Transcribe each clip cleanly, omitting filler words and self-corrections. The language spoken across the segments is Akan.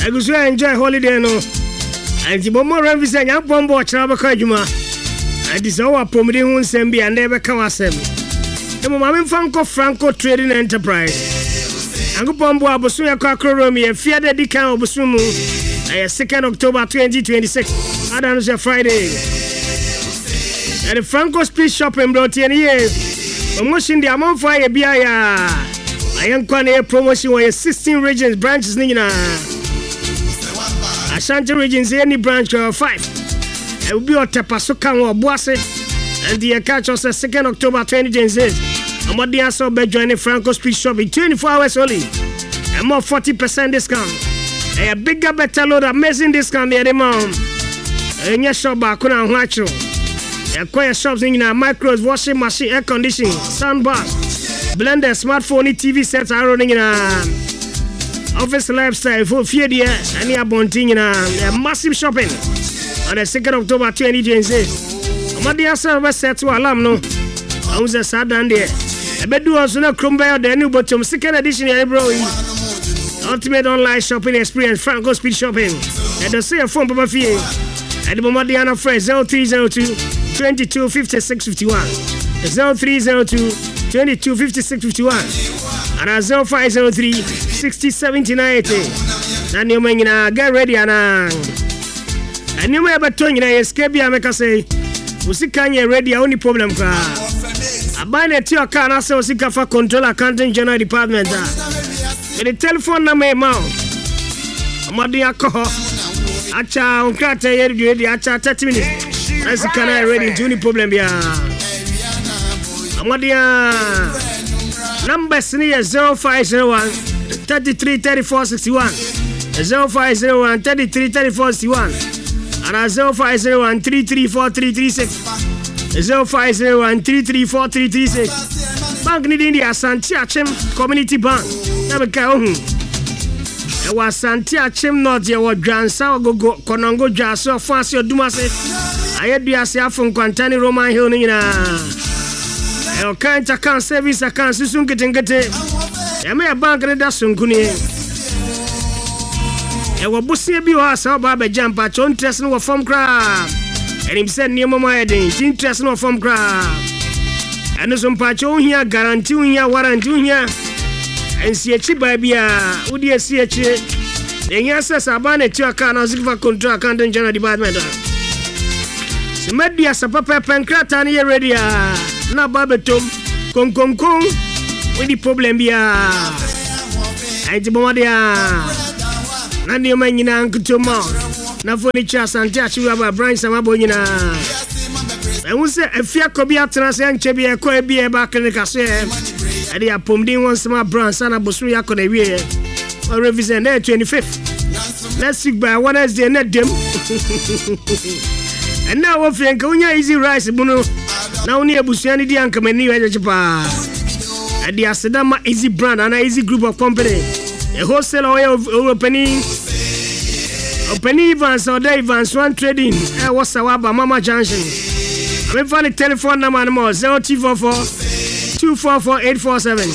I go so enjoy holiday no. And the more revision young bombo travel kajuma. And this our pomidi hun sembi and never come asem. The moment Franco Trading Enterprise. And go bombo abosuya kakromi and fear the decan obosumu. 2nd October 2026. Adams Friday. And the Franco Street shopping brought in here. Promotion the amount for a biaya. I am going to promotion where 16 regions branches nina. Ashanti regions any branch of 5. It will be on Tapasukan or Boise. And the catch us 2nd October 2026. I'm what the answer by joining Franco Street shopping 24 hours only. And more 40% discount. A bigger better load amazing discount there the mom. And your shop back on natural. Acquire shops in micros, washing machine, air conditioning, soundbar, blender, smartphone, TV sets are running in office lifestyle for 4 years. And you are bunting in a massive shopping on the 2nd October 2026. I'm at the answer set to alarm no. I was a sad and there. I bet you also know Crumber the new bottom 2nd edition bro. Ultimate online shopping experience, Franco Speed Shopping. And the same phone Papa Fee. At the moment the Anna Fresh 0302 22 56 51 0302 22 56 51 and 0503 60 79 80 and you may get ready and you may have a tongue in a escape make us say Usikanye ready only problem I buy the to your car and I say Usika for control accounting general department with the telephone number amount Amadi alcohol Acha unkata ready acha 30 minutes. As you can ready to any problem here. Amadia numbers near 0501 33 34 61 0501 33 34 61 and 0501 334 336 0501 334 336 Bank need India Santi Achim Community Bank Nabeka it was Santi Achim not your grandson go Konongo Jaso Fancy or Dumase I had the Asia from Quantani Roman Hill Nina. I can't account service account soon getting it. I may a bank and that's soon. I will boost you as our Baba jump at your interest no from crab. And him said near Mama interest no from crab. And some patcho here guaranteeing your warranty here. And see a chip by beer. Would you see a chip? The answers are banned to account as if I control accounting general department. Media Sapapa Pancrata near ready. Na Babatum, Kong with the problem here. I did Modia. Nandi Manina and Kutuma. Na furniture and Tachu about Brian Samabonina. I will say a fear could be a trans and Chebia could be a back in the cassette. And they are pumping one small brand, Sana Bosuya Coneria. Or revision there 25th. Let's week by Wednesday, net them. And now we think easy rice buno. Now near Busiani the uncle many Japan. And the Asadama Easy brand and an easy group of company. A wholesaler of opening Evans or Dave Evans one trading. I was Sawaba Mama Junction. I'm find the telephone number more 0244 244 847.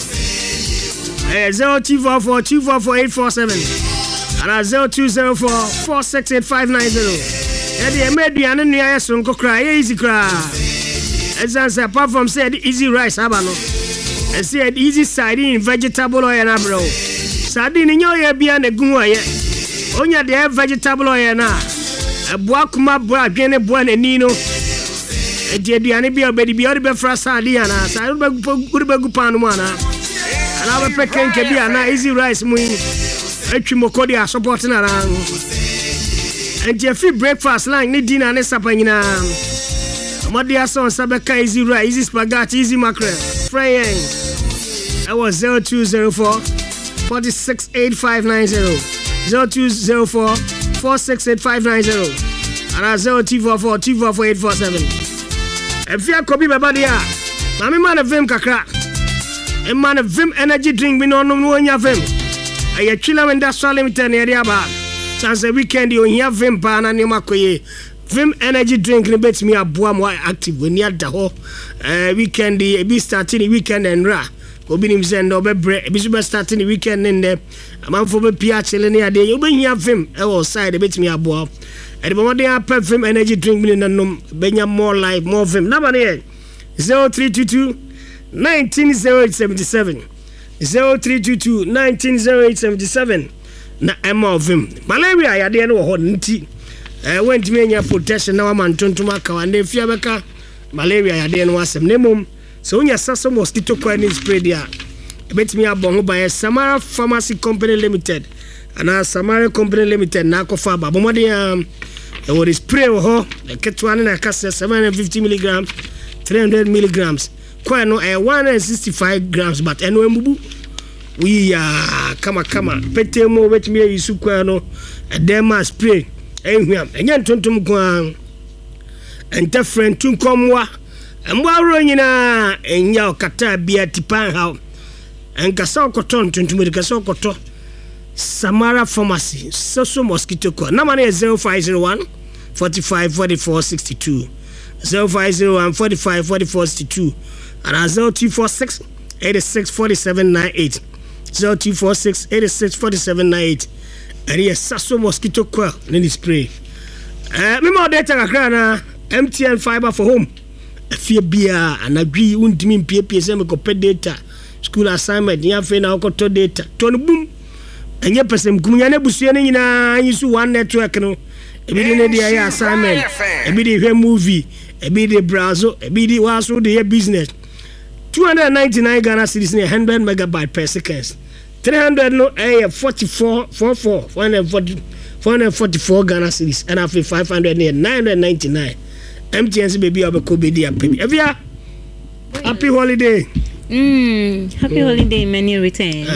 0244 244 847. And 0204 468 590. The media and the IS will cry easy cry. As apart from said easy rice, Abano. And said easy sardine, vegetable oil and abro. Sardine in your ear beyond the Gua. Only the vegetable oil now. A Buakuma Bra, Gene Buan and Nino. A Jediani be a baby, be a for Sardiana. I will go Panumana. And our Pekin can be an easy rice. Echimokodia supporting around. And Jeffrey breakfast line need dinner and supper in Madia son Sabeka easy rice, easy spaghetti, easy mackerel. Fraying. I was 0204 468590. 0204 468590. And I 0244 244 847. If you are copy my body, I'm man of Vim Kakra. A man of Vim energy drink, we don't know when you have him. I chill industrial limited area bar. Chance a weekend you hear Vim Pana Nimakoye. Vim energy drink bet me a boa more active when you're the whole weekend, be starting weekend and ra. obi nim say ndo be bre ebi so be start in the weekend nde amanfo be pia chele ne ade obi hia film e wo side e betimi abo e de bomode apep film energy drink mi nanom benya more life more film number ne 0322 190877 0322 190877 na emma of him malaria ya de ne wo ho nti went me nya protection na wa man tontom aka wa ne fia beka malaria ya de ne wasem ne mom so nya sasa mosquito coil spray dia betimi abon by Samara Pharmacy Company Limited ana Samara Company Limited na kofa ba bomode e wo spray ho e ketwane na ka 750 mg 300 mg kwa no 165 grams but eno embubu we kama petemo betimi yisu kwa no edema spray ehwam enya ntontom kwa enta friend tunkomwa mbawro nyina enya okata bia tipan ha enkasa okoto ntontom de kasa okoto Samara Pharmacy so mosquito coil number 0501 45 44 62 0501 45 44 62 and 0246 86 47 98 0246 86 47 98 and yes Sasso mosquito coil in the spray me more data kakra na MTN fiber for home afia bia anadwi untimi mpie se me ko data school assignment ya fe na ko to data to no boom enye pesem kumunya na busue ne nyina yisu one network no ebi de ne dia ya assignment ebi de hwe movie ebi de browser ebi de waso de business 299 Ghana cedis ne 100 megabyte per second 300 no 444 Ghana cedis and after 500 ne 999 MTN baby obeko bedi apemi evia happy holiday happy holiday many returns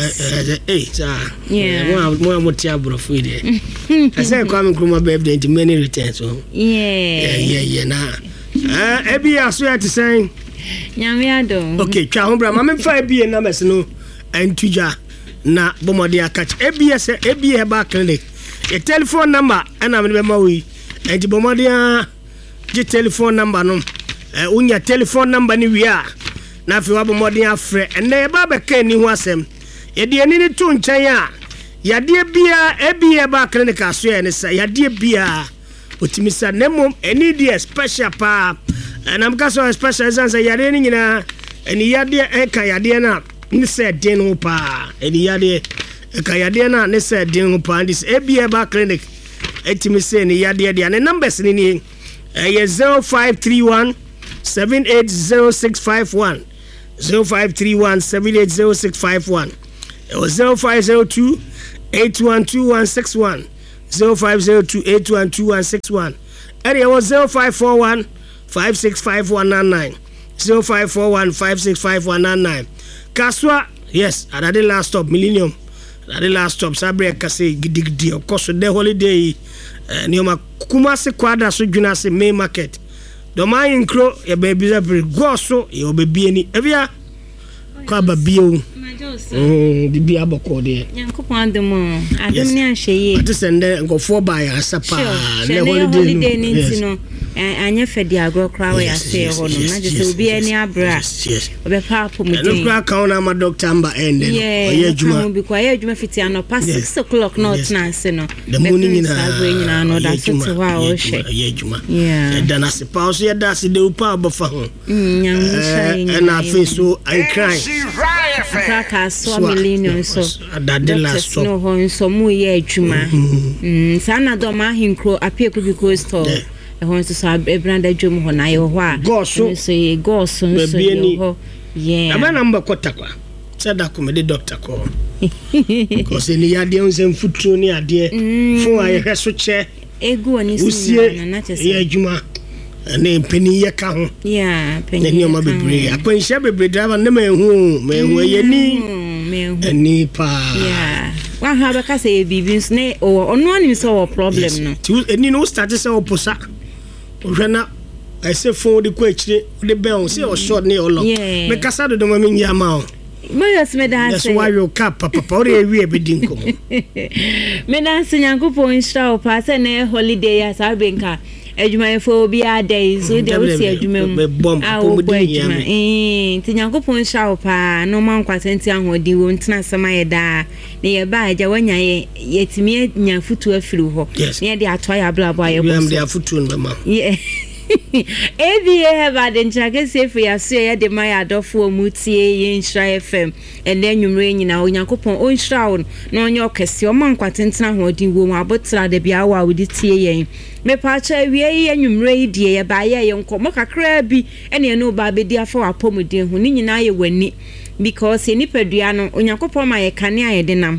yeah mo motia brofo ide I say come kroma birthday to many returns yeah na ebi aso ya tisen nyame adom okay twa ho bra ma fa ebi na mes no antuja na bomode akach ebi heba clinic a telephone number ana me be ma wi enti bomode the telephone number no unya telephone number ni wia na fi wa bomode afre ene ba be ka ni ho asem ye de ni to nchen a ya de bia ebi heba clinic aso ya ne sa ya de bia otimisa nemom eni de special pa and I'm so special as ya de ni nyina eni ya de eka ya de na ni se de no pa eni ya de eka ya de na ni se de no pa this ebi heba clinic etimisa ni ya de ne numbers ni 0531 780651 0531 780651 0502 812161 0502 812161 area was 0541 565199 0541 565199 Kaswa yes at the last stop Millennium at the last stop Sabre Kase gidigidi of course the holiday nioma Kumasi kwada so dwuna se main market do my incro e baby zabri go so e obebi ni evia kwa babio bibi aboko de yankopon ademo adem ni ahye ati sende nkofo ba ya sapa le holiday ni ntino anya fedi agro kra we ase ho no na je obi ani abra obe pa po mu din kra ka na ma doctor mba ende no oye juma bi kwa ye juma fiti ano pass 6 o'clock not na se no the morning na no da fiti wa o she ye juma dana se pause ye da se de upa bofa ho and I feel so I cry Akaka so million so that the last stop no ho so mu ye adwuma sana do ma hinkro apie ku bi ko store ho so ebranda dwom ho na ye ho a go so ye go so ho yeah aba number kotakwa sada ko me de doctor ko ko se ni ade onsem futuro ni ade fun aye hweso che egu oni so na chese ye adwuma ne peni ye ka ho peni ne ma bebre akwanhia bebre driver ne me hu ye ni pa wa ha ba ka say bibi ne ono ani so problem no eni no start say oposa ohwana I say phone the kwechire the bell say o short ne o long me kasa do ma me nyama o Yes, me da say. That's why you cap papa ore ewie be dinko. Me da se Nyankopon sha o pa se na holiday ya sa benka. adwumayefo bi ade so de wo si adwuma mu bomb ti Nyankopɔn shawo pa no man kwasenti ahodi wo ntena sama ye da ne ye ba agya wanya ye timi nya futu afiri ho ne de ato ya blabo aye bo de afutu no ma ABA have adenchake safe ya so ya de my adofo mutie ye Nhyira FM ene nwumre nyina Onyankopɔn onhyira wo no onye okese o man kwatentena hodi wo mu abotra de bia wa wodi tie yen me pa cha wie ye nwumre yi die ye ba ye nkomo kakra bi ene no ba bedi afa wa pomuden ho ni nyina ye wani because ye nipadua no Onyankopɔn ma ye kane ayede nam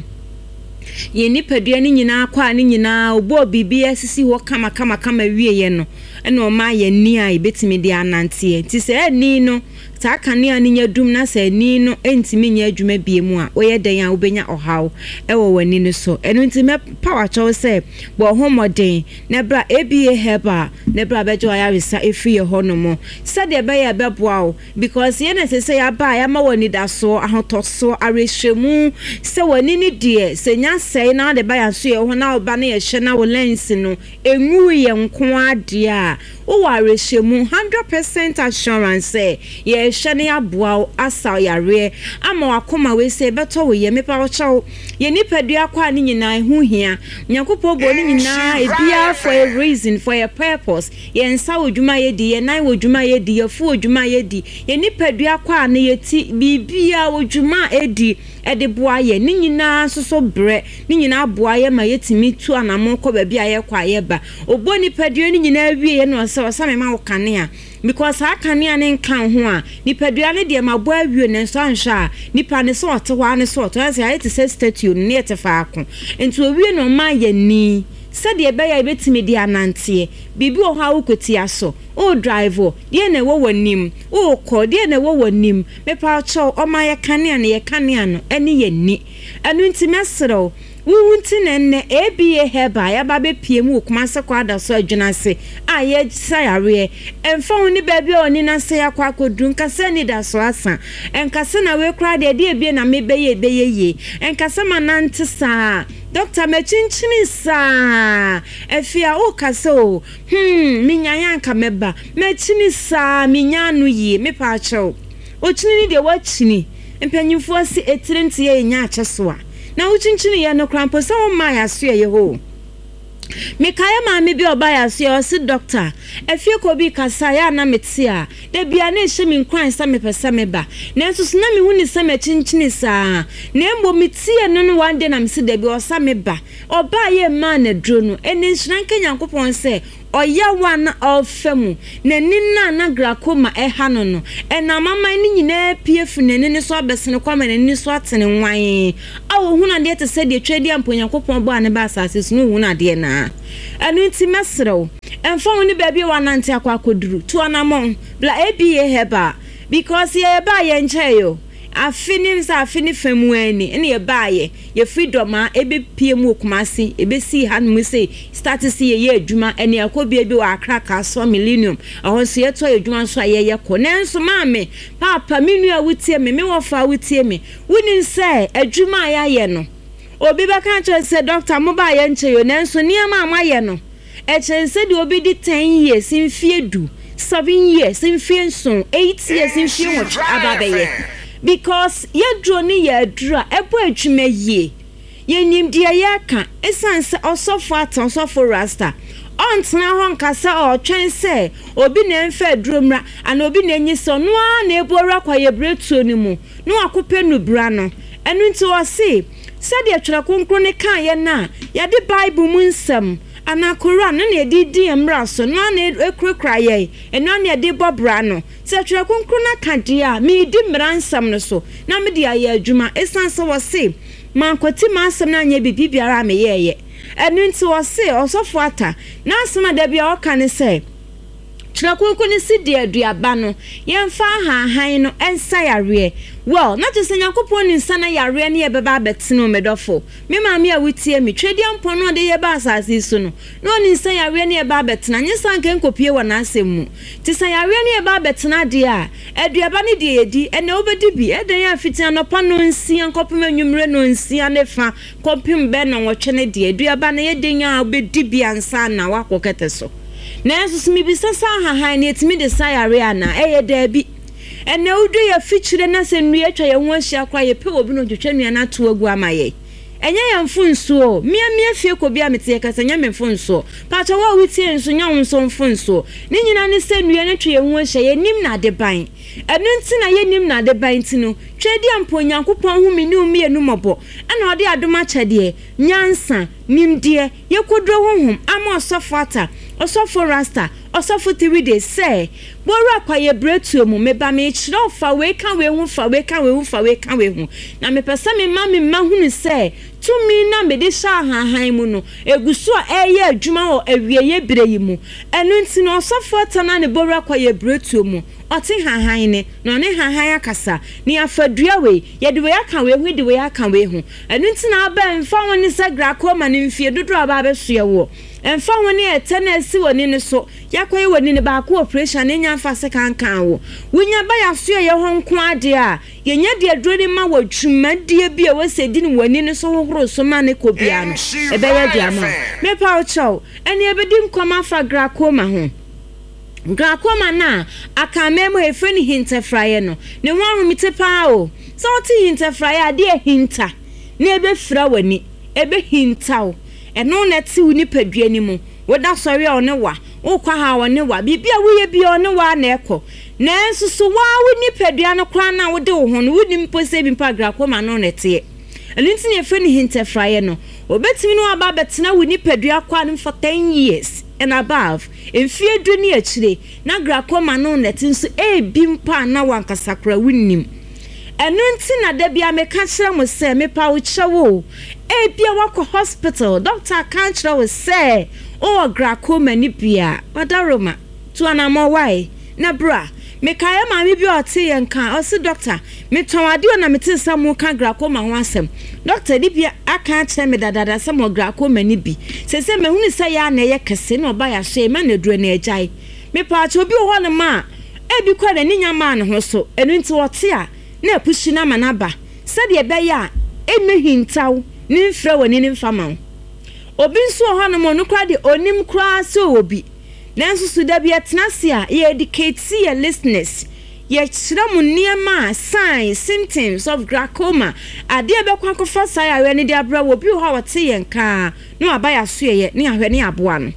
ye nipadua ni nyina kwa ni nyina obo bibi asisi ho kama wie ye no ene o ma ye ni a ibetimi de anante ti se ni no ta kane ani nya dum na se ni no entimi nya adwuma biemu a oye den a obenya ohaw ewo wani no so eno ntime power chow se bo homoden na bra ABA heba na bra bejo ayaresa efi ye hono mo se de be ye beboa because ye na se ya ba ya ma wani da so ahotoso arehwemu se wani ni de se nya sei na de ba ya so ye ho na oba na ye hye na wo lens no enwu ye nko ade a o warehwemu 100% assurance ye hye ne aboa asa yare ama wakoma we se beto we ye mepa wo chawo ye nipadua kwa ni nyina hu hia Nyankopɔn bo ni nyina ebia for a reason, for a purpose ye nsa odwuma ye di ye nan odwuma ye di ye fu odwuma ye di ye nipadua kwa ne ye ti bibia odwuma edi ede boa ye ni nyina soso bre ni nyina boa ye ma yetimi tu anamo ko ba bia ye kwa ye ba obo nipadua ni nyina wie ye no se me ma wo kane a because akane ane nkan ho a nipadua ne de ma boa wie ne so anhwa nipa ne so otewa ne so otewa se ayete se statue ne etefa ako enti owie no ma ye ni sade be ya betimi di anante bibi o ha ukotia so o driver de na wo wanim o ko de na wo wanim me pa cho o ma ye kane ne ye kane no ene ye ni anu nti mesero wunti nenne ABA heba ya ba be piemu okuma se kwada so adwuna se a ye sayare emfa woni ba bi oni na se ya kwa kodu nkase ni da so asa enkase na we kra de ebie na me beye enkase manante sa Doctor mechinchini sa efia o kase o minya yanka meba mechini sa minya anu yi me pa acho o chini ni de wa chini empanyimfo asi etirenti ye nya acheso a na uchinchini ya no krampo sa o ma ya so ye ho Mikaya maami bi oba ya so si doctor efie ko bi kasa ya na meti a de bia na ehye mi nkran sa me pesa me ba na enso na me huni sa me chinchini sa na embo meti e no no one day na me si de bi o sa me ba oba ye ma na dro no eni nhranka Nyankopon se oya wana ofemu na nina na grakoma eha no no ena mama ni nyina piefu na nini so abesene kwama na nini so atene nwan awo huna de te se de twedi ampo Nyankopon bo ane ba asase so no huna de na anu nti mesrew emfa woni ba bi wanante akwa koduru to anamon bla ABA heba because ye ba ye ncheyo afini femu ani ene ye baaye ye freedom a ebe piem okumase ebe si hanmu say start see ye adwuma ene akobi bi wa akraka so millennium ahonso ye to adwuma so ye ko nenso maame papa minu a wutie me wo fa wutie me woni say adwuma ya ye no obi ba kan cho say doctor mo ba ye nche yo nenso niam amaye no e chense de obi di 10 years in fiedu 7 years in fienso 8 years in fienwo ababe because ye droni ye dra ebo adwuma ye nim dia ye ka esanse osofo atan osofo rasta ontena ho nkasa o twen se obi na mfa dromra ana obi na enyi so no na ebora kwa ye bretuo ni mu no akope no bra no enu nti o se sade atwera konkro ne kan ye na ya de bible mu nsam ana Quran na edidi emra so na ekrokra ye eno na ede bobra no se atwera konkro na kade a me di mransam no so na me di aye adwuma esanse wo se mankoti masam na nya bibi biara me ye enu nti wo se osofo ata na asema da bia o kan se twera konkro ne si de aduaba no yemfa han no ensa yare well not just Nyankopon ni nsa na yare ne ye beba betino medofo me maami a wutie me twedi ampon no de ye ba asase so no no ni nsa yare ne ye ba betina nyesa nka nkopie wona asemu ti sa yare ne ye ba betina de a aduaba ne de yedi ene obedi bi eden ya fitia no pa no nsia nkopem anwumre no nsia ne fa kopem be no wotwe ne de aduaba ne ye den ya obedi bi ansa na wakokete so na enso mi bi sasa hahan na etimi de sayare ana da bi ene udu ya fichire na se nnu atwa ye ho ahia kwa ye pe obi no twetwa nua na to agu amaye enye ya mfunso mia fie ko bia mete kasa nya mfunso pacha wa witie nso nya wonso mfunso ni nyina ne se nua ne twa ye ho ahia ye nim na de ban enu nti na ye nim na de ban ti no twedi ampo nyankopon hu mi ni umi enu mobo ana ode adoma chade nyansa nimde ye kodro honhom ama osofo ata osofo rasta osofo 3 days say boru akwaye bretu mu meba me chira ofa we kan we hu fa we kan we hu na me pesa me ma hunu say tumi na me de sha hahan mu no egusu a eye adwuma o awieye bireyi mu enu nti no osofo ata na ne boru akwaye bretu mu oti hahan ne no ne hahan akasa ni afadua we ye de we aka we hu de we aka we hu enu nti na aba mfa woni se grako ma ne mfie dodo aba besoe wo emfa woni etenesi woni ne so yakoye woni ne ba ko operation enya mfa se kankan wo wunya ba ya so ye ho nko ade a yenya de aduro ni ma wadwumadie bi a wasedi ni woni ne so hohoro so ma ne kobia no ebe ya di ama me pa o chow eni ebedi nkoma fa grakoma ho grakoma na akamemo efe ni hintefraye no ne ho ahomite pa o so ti hintefraye ade hinta ne ebe fra wani ebe hintaw eno na ti uni padua ni mu woda sori a one wa ukwa ha one wa bibia woye bi one wa na ekọ na ensusu wa woni padua no kwa na wode wo ho no woni mpose bi mpa grakoma no nete elinti ne efe ni hintefraye no obetimi no aba betena woni padua kwa no for 10 years and above emfie du ni achire na grakoma no nete nso bi mpa na wankasakra wonnim enu nti na da bia me ka kire mo se me pa wo chewo bia wako hospital doctor kan kire wo se o grakoma ni bia wadaroma to anamo why na bra me ka ya ma me bia ote ye nka o se doctor me ton ade o na me tin samu ka grakoma ho asem doctor di bia aka kire me dadada se mo grakoma ni bi se me hunu se ya na ye kese na oba ya so ma na duro na ejai me pa cho bi ho na ma bi kwa na ni nyama ne ho so enu nti wote a na pushi na manaba sade ebe ya emehintaw ni mfra wani ni mfama obi nso ho no mo no kra de onim kra so obi nanso so da bia tenase a ye educate your listeners ye kira mu niema signs symptoms of glaucoma ade ebe kwa kofa sai awe ni de abra obi ho wote ye nka no abaya so ye ni ahwe ni aboa no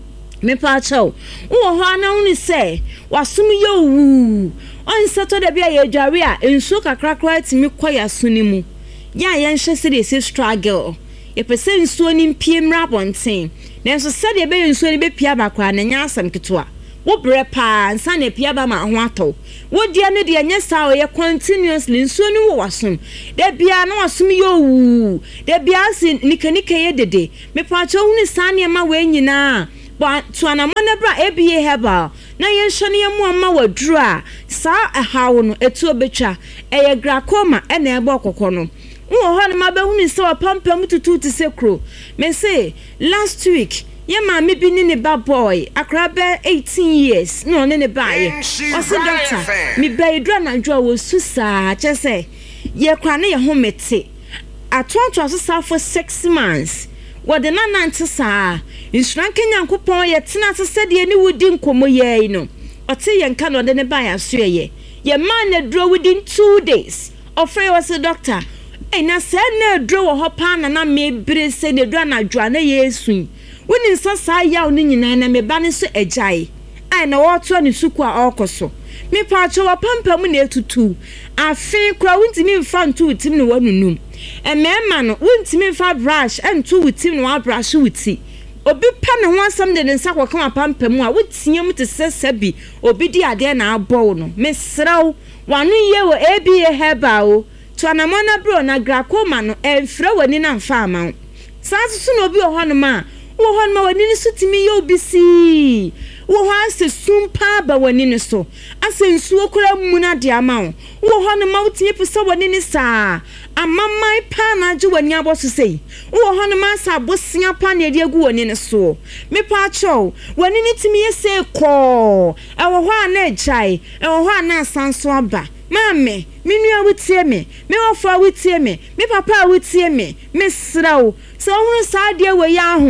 me pa chaw wo ho ana uni se wasum yo wu on Saturday bia ye dware a enso kakrakra timi kwaya suni mu ya ye nhye se de se struggle ye pese nso ni mpie mra bonten nanso se de be nso ni be pia bakra na nya asam ketwa wo bre pa nsa na pia ba ma ho ato wo dia ne de nya sa o ye continuously nso ni wo wasum de bia na wasum yo wu de bia sin nikanike ye dede me pa cho huni sa ne ma we nyina ba to anamona bra ebie heba na ye nhye ne mu amma waduru a sa hawo no etu obetwa eye glaucoma na ebe okokọ no wo ho na mabehunu se wapampam tutu ti sekro me say last week ye ma me bi ni ne ba boy akra be 18 years no ne ba ye o se doctor me ba edra na dwo wo susa che se ye kwa na ye ho mete atonto so for 6 months wode na nante saa insuran Kenya nkopon ye tena se de ni wudi nkomo ye no ote ye nka no de ne ba ya so ye man na dro within 2 days ofre was a doctor na se na dro wo ho pa na me bire se ne dro na dwa na yesu woni nsa saa yaw ni nyina na me ba ne so ejai ai na wo to ne suku a okoso me pa cho wa pampam na etutu afi kra wontimi mfa ntu utim ne wanunum emema no wontimi mfa brush entu utim ne wa brush wuti obi pa ne ho asam de nsa kwaka pampam a wotie mu te sesabi obi di ade na abọ no mesraw wanu ye wo ABA heba o to anamona bro na glaucoma no enfra wani na mfa ama sanso no obi ohọ ma wo ma wani ni sutimi ye obi si wo ho ase sumpa ba wani ni so ase nsuo kura mu na de ama wo ho ma wutie pesa wani ni saa amamai pa na je wani aboso sei wo ho ma sa bosia pa na de agu wani ni so me pa chow wani ni timi ye se ko e wo ho na ejai e wo ho na sanso aba mame minua wutie me wofa wutie me papa wutie me srawo so hu sa de we ya ho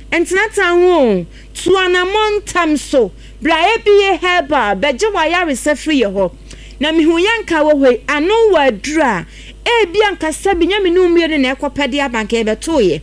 entinata ho tuanamontam so bra ebie heba beje wa yare sefri ye ho na mihu yanka wo hoi anu wa dura ebi anka sabi nyame no mmiere na ekopede abanka ebetoye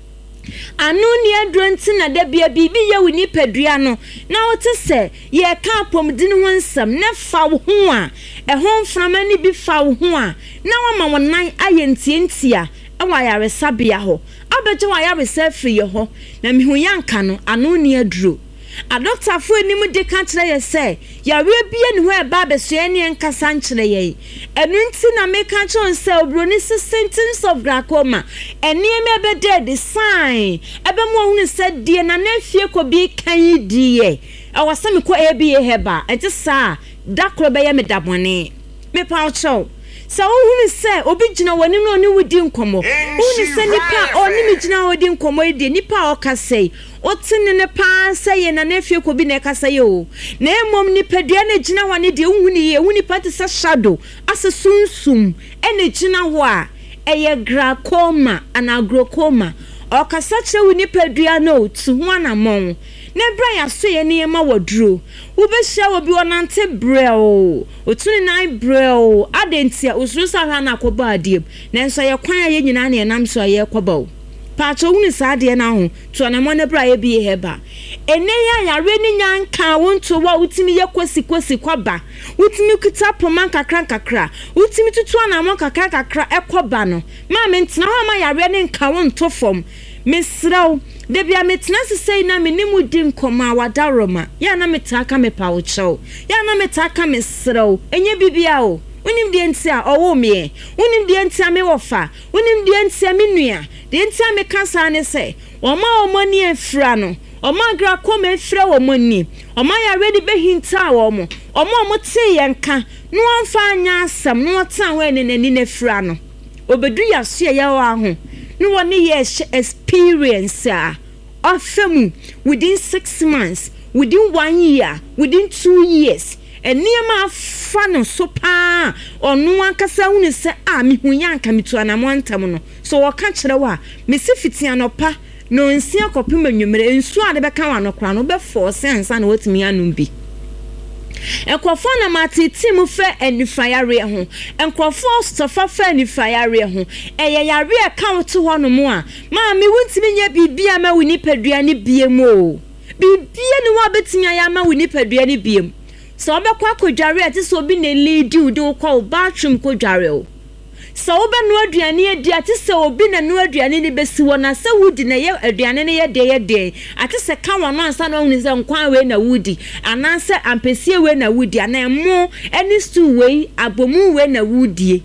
anu ni adronti na da bia bibi ye woni padua no na wote se ye ka pomdin ho nsam ne fa wo ho a ehon frama ni bi fa wo ho a na wama wonan ayentientia ewa yare sabia ho abeje wa yare sefri ye ho na mihu yanka no anu ni aduro a doctor fu enim de ka kire ye se yare bia ne ho e ba beso ene enkasa nkire ye enu nti na me ka chon se obroni symptoms of glaucoma ene me be dead sign ebe mo hunu se die na na fie ko bi kan die awasame ko ebie heba enti sa dakro be ye me dabone me pa cho so hunu se obi gina woni no ni wudi nkomo hunu se nipa oni mi gina wodi nkomo ide nipa o ka sei otine ne pa say na nefie ko bi na kasa ye o na emom ni padua na gina wane de unhuni ye huni pati sa shadow ase sunsum ene gina ho a eye glaucoma ana glaucoma o kasa kire wuni padua no tu ho anamon na bra ya so ye ne ma waduro wo be hia wo bi onante brel otuni nine brel adentia usuru sa hwa na akoba adiem na nso ye kwan ye nyina na enam so ye koba o pacho hunu saade na ho to na mo na bra ye bi heba ene ya yare ni nyanka wonto wa utimi ye kwasi kwaba utimi kuta poma kakra utimi tutu na mo kakra ekoba no ma me ntena ho ma yare ni nka wonto fom mesraw de bia metena sesei na menimu di nkoma wadaroma ya na metaka me pawcho ya na metaka me sraw enye bibia o unim de ntia owo me unim de ntia me wofa unim de ntia me nua de ntia me kansa ne se oma omoni efra no oma glaucoma efra wo moni oma ya ready be hinta wo mo oma mo te yenka no amfa anya asam no ta wo ne nani ne efra no obedu ya so ya wa ho no one year experience often within 6 months within 1 year within 2 years eniema fa no so pa onu ankasa hunu se mi hunyanka mitu anamontam no so woka kire wa mesifiti anopa no nsia kopem anwumere nsu ade beka wa no kra no be force ansa na watimi anum bi enkrofo na matiti mu fe enifayare ho enkrofo stofa fe enifayare ho eye yare ka woto ho no mu a ma me wuntimi nya bibia ma woni padua ne biem o bibia ne wa betimi aya ma woni padua ne biem so obekwa kodware ati so bi na lead u de kwa bathroom kodware o so obe no aduane adi ati se obi na no aduane ne besi wona se wudi na ye aduane ne ye de ati se ka wono ansa na ohunu se nkwan we na wudi ananse ampesie we na wudi anamo any stew we abomu we na wudie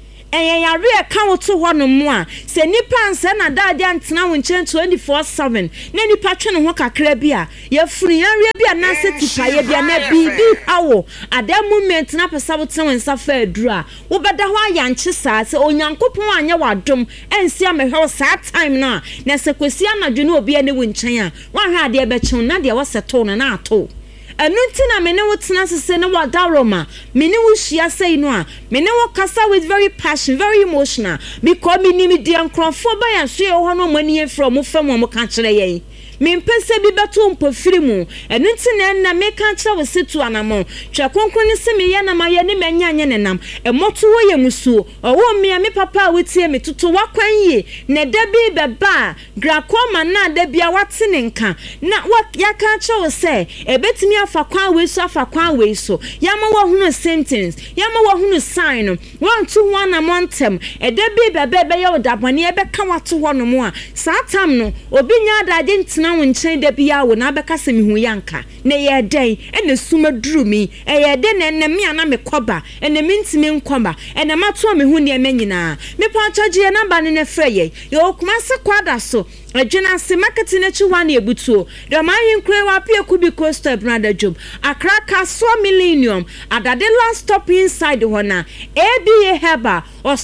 eye yare ka woto ho no mo a se nipa ansa na daade antena wo nchen 24/7 na nipa twene ho kakra bi a ye furi yare bi ananse tipaye bi na bibi awo at that moment na pesa woten wensa fa adura wo beda ho ayanche saa se onyankopon anya wadom ensi amehwe saa time na se kwesi anadwo na obi ane wo nchen a wan hwa de be chen na de wo seto na ato anunti na mene wo tena sese ne wadaroma mene wo hia sei no a mene wo kasa with very passion very emotional because me ni me di ankrofo ba ya so ye ho no mani efro mo fam mo ka kire ye mempese bi beto mpofiri mu enunti na me ka kire wo setu anamo twa konkon ni se me ye na ma ye ne manya anye nenam emoto wo ye musuo owo me papa wetie me tutu wakwan ye ne da bi beba glaucoma na da bia watene nka na ya ka kire wo se ebetimi afa kwan we so yama wo hunu symptoms yama wo hunu sign no one to one amontem e da bi beba ye odabone e be ka wato ho no mo a satam no obi nya adade ntena wo nchen da bia wo na be ka se mihu yanka na ye den e na suma duru mi e ye den na me ana me koba e na mintimi nkoba e na mato me hu ne manyina me pa chaje na ba ne frɛ ye yo kuma se kwada so adwena se marketing na chiwa na ebutuo de ma yinkwe wa pie kubi coaster brother job akraka so millennium adade last stop inside hona ABA heba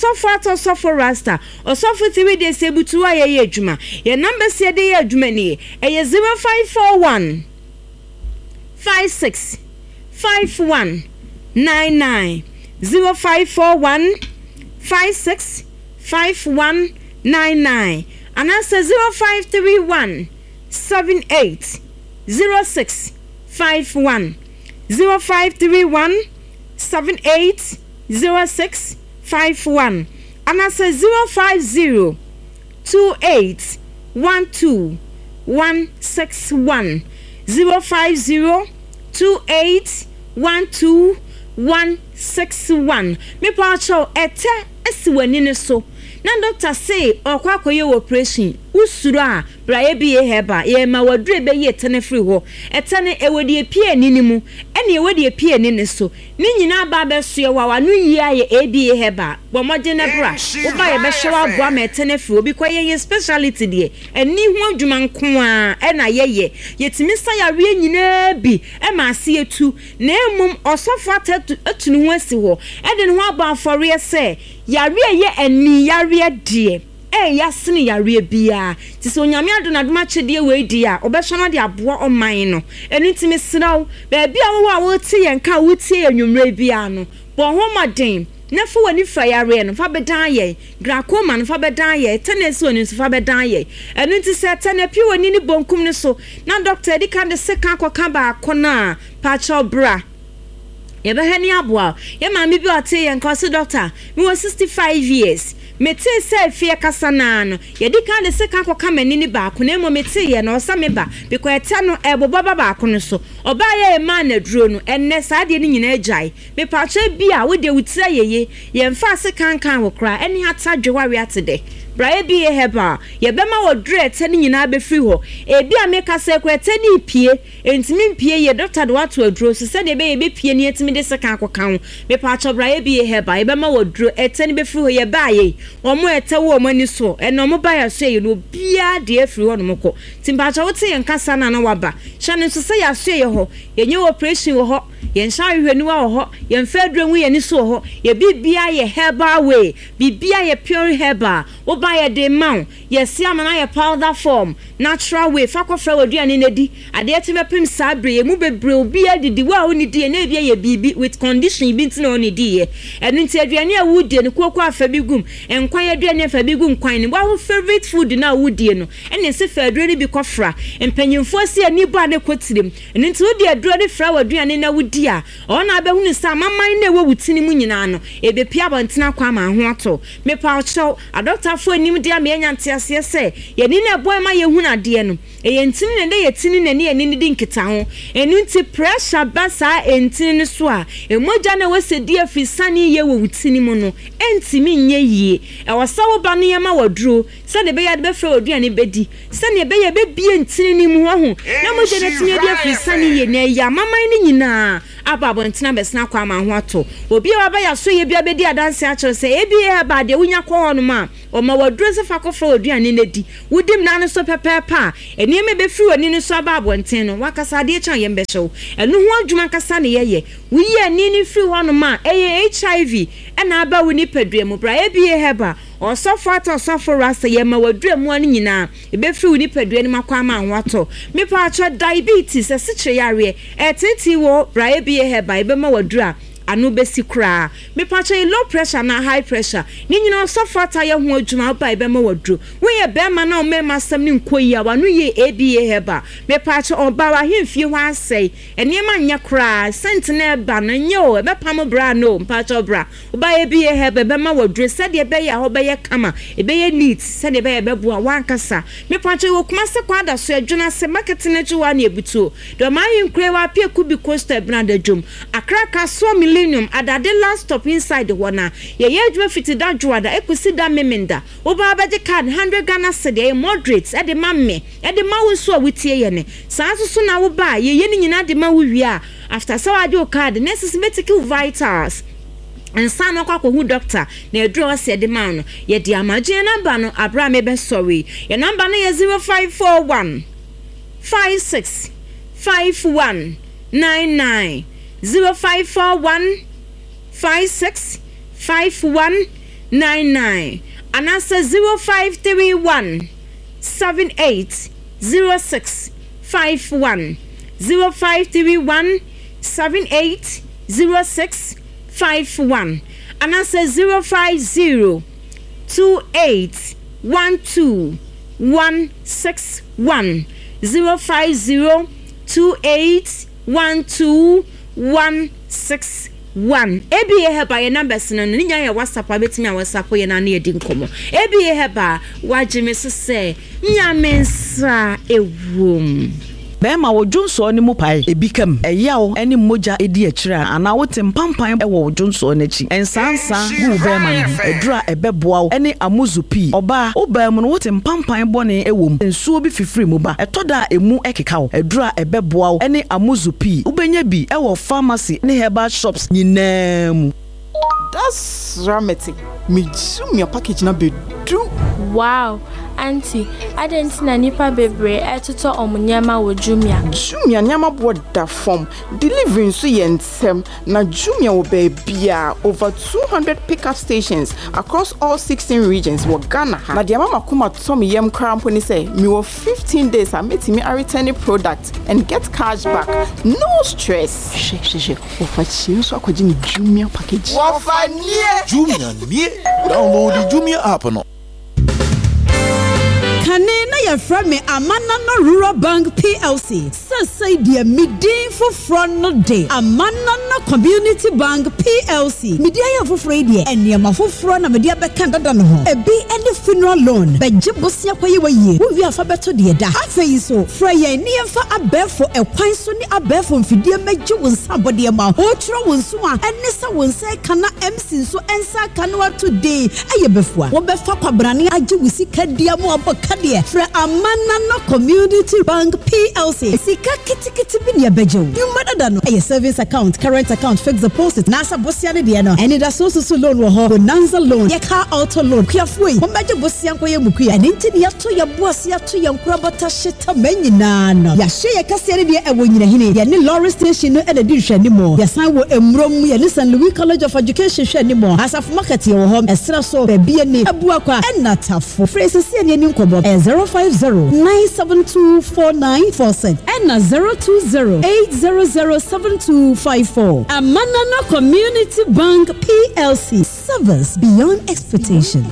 osofo rasta osofo tv de se ebutuo ye adwuma ye number se de ye adwuma ni e 0541 56 51 99 0541 56 51 99 and answer 0531 78 06 51 0531 78 06 51 and I say 050 28 12 161 050 28 12 161 me pa cho ete esiwani ne so na doctor say okwa koye operation usuru a braye bi heba ye ma wadure be ye tene free ho etene ewodi epie ni mu ene ewodi epie ni so ni nyina ba be so wa no yi aye ebi heba bomoje ne bra wo ba ye be hwa aboa ma etene free obi koye ye speciality de eni ho adwuma nko a ena ye yetimi sa ya re nyina bi e ma ase etu na emum osofo atunu ho asi ho e de ne ho aba afore se yare ye eni yare de yasini yare bia ti so nyame adonadoma chede we di a obehso no de aboa oman no enu ntimi sraw ba bia wo ti yenka wo ti enwumre bia no bo ho maden na fo wani fa yare no fa bedan ye glaucoma no fa bedan ye tenesi oni so fa bedan ye enu nti se tenepi woni ni bonkum ne so na doctor di kan de seka akoka ba akona pacho bra ye be hani aboa ye ma mi bi ote yenka so doctor me was 65 years mete se fie kasa na no ye di kan de seka akoka mani ni ba akona mo mete ye na osa me ba because eta no ebobo ba akona so oba ye ma na duro no enne sa de ni nyina agyae me pacho bia wo de wutira ye ye mfa seka kan wo kra eni hata dweware atede braye bi heba ye bema wo dure tani nyina be free ho e bia me kasa ko tani pie entimi pie ye doctor de wato aduro so se de be ye be pie ni etimi de seka akoka ho me pacho braye bi heba ye bema wo dure etani be free ho ye ba ye wo mo ete wo mo ni so e no mo ba ya so ye no bia de free ho no mo ko timpacho wo te ye nkasa na waba hye so se ya so ye ho ye nye operation wo ho ye nsa hwehwani wo ho ye mfa aduro ye ni so ho ye bibia ye herbal way bibia ye pure herbal wo ba ye de maw ye si amana ye powder form natural way fa kofra waduane na di ade eti bepim sabre ye mu bebre obi adidi wa oni di na bia ye bibi with condition bi ntina oni di ye enu nti aduane a wudie ne kokko afa bi gum enkwan aduane afa bi gum kwan ne wa wo favorite food na wudie no ene se fa aduane bi kofra empanyimfo si ani ba ne kotirem enu nti wudi aduane fra waduane na wudi a ona abehunu sa maman na ewo wutini mu nyina no ebe pia bontina kwa ma ho ato me pa ocho a doctor fo nim dia me nya ntiase se ye ni na boy ma ye hunu ade no ye ntini ne ye tini ne ne ni di nkita ho enu nti pressure basa entini ne so a emoja na wesedi afisani ye wo wutini mu no entimi nye yie e wasawo ba no ye ma waduro se de be ya de be fra oduane bedi se ne be ye be bie ntini ni mu ho na moja na tini de afisani ye ne ya maman ni nyina ababo ntina besna kwa ma ho ato obi wa ba ya so ye bia bedi adanse a kire se ebi e ba de wunya ko hono ma o ma waduro se fa kofra oduane na di wudim na no so pepepa eni me be firi wani no so ababo ntin no wakasa de chan ye mbehyew enu ho adwuma kasa ne ye wuyi ani ni firi hono ma eye HIV na aba woni padua mu bra ebi e heba osofo ato osofo rasa ye ma wadura mu ani nyina e be firi woni padua ni makwa ma ho ato me pa acho diabetes e sichire yare etiti wo bra ebi e heba e be ma wadura anu besi kra me pacho low pressure na high pressure ni nyina osofo ata ye ho adwuma ba e be ma waduro we ye be ma na o me masam ni nkoyi a wanu ye ebi e heba me pacho oba wa hemfie ho asai ene ma nya kra sentinel ba na nye o e be pam bra no pacho bra oba ebi e heba be ma waduro se de be ya ho be ye kama e be ye neat se de be ye be bua wankasa me pacho wo kuma se kwada so adwuna se market na ji wa na ebuto do ma yin kre wa pie kubi coaster brand djum akraka so millennium adade last stop inside the one ye adwuma fiti da juada ekusi da memenda oba abaje card 100 Ghana cedi moderate e de mamme e de mawo so awetie ye ne saa so na wo ba ye ni nyina de mawo wi a after so ade card necessary medical vitals and san okwa ko hu doctor na edro se de man no ye di amaje number no abra me be sorry your number no ye 0541 56 51 99 0541 56 51 99 and answer 0531 78 06 51 0531 78 06 51 and answer 050 28 12 161 050281216 ABA heba ye numbers no nya ye WhatsApp abetimi a WhatsApp ye na edi nkomo ABA heba wagime so se nyamensa ewom Bema wo Jonso ni mu pai ebikam eyawo eni moja edi akira ana wote mpampan e wo Jonso n'achi ensansa gu bema no edura ebeboa eni amuzupi oba obam no wote mpampan bone ewom ensuo bi fifiri mu ba etoda emu ekeka wo edura ebeboa eni amuzupi ubenya bi e wo pharmacy ni herbal shops nyinam. That's dramatic. Me Jumia package na be do. Wow, auntie, I didn't see na nipa bebre etuto omunyama wo Jumia. Jumia nyama boda form. Delivering so yensem na Jumia wo be bia over 200 pickup stations across all 16 regions wo Ghana. Na dia mama kuma Tommy yem cramp when he say me wo 15 days I met me a returning product and get cash back. No stress. She. Ofa chi so akwaji ni Jumia package. Wafa nie. Jumia nie. Download the Jumia app no. Kanena ya frame Amanana Rural Bank PLC. Sasa dia midin for front no day. Amanana Community Bank PLC. Media ya for Fredia and ya mafufro na media bekanda no ho. Ebi any funeral loan. Beje bosia kwa ye. Wo wi afa beto de da. Afei so Freya ni emfa abefo ekwan so ni abefo mfidie meje won sabode ma. Ho tro won so a ene sa won se kana MC so ensa kana today. Aye befo a. Wo befa kwabrane age wisi kadia mo aboka Fra Amanana Community Bank PLC. Sika kiti binia bejo. You mother no. A savings account, current account, fixed deposit. Nasa bosia de no. And it so loan wo ho. Bonanza loan. Ye car auto loan. Kiafui. Ho meje bosia nko ye muku ya. Nti ya to ya bosia to ya nkrabata sheta menyi na no. Ya hye ye kase de e wo nyina hine. Ya ni lorry station no e de di hwe ni mo. Ya san wo emrom ya ni St. Louis College of Education hwe ni mo. Asaf market ye wo ho. Esra so be bia ni abua kwa enatafo. Phrases ye ni nkobo. 050-972-4946 and 020-800-7254. Amanana Community Bank PLC. Service beyond expectation.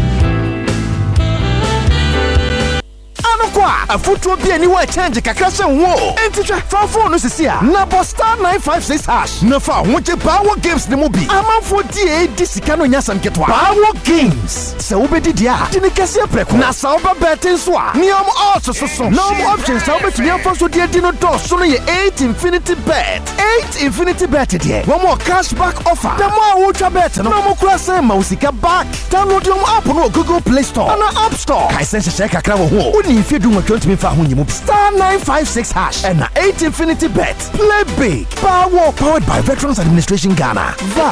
A football be anywhere change kakasha wo. Enticha fa phone no sisia. Na star 956 hash. Na fa wonche Power Games ne mo bi. Amanfo die disika no nyasam ketwa. Power Games. Se obedi dia. Dine kase preko. Na sa oba betting so a. Ni am odds so. No options sa obetumi afo so die no do so no ye 8 Infinity Bet. 8 Infinity Bet die. One more cashback offer. The more ultra bet no mo kura say ma usika back. Download your app no Google Play Store and App Store. Kai sense check kakra wo ho. Oni fi do star 956 hash and 8 Infinity Bet. Play big. Powered by Veterans Administration Ghana.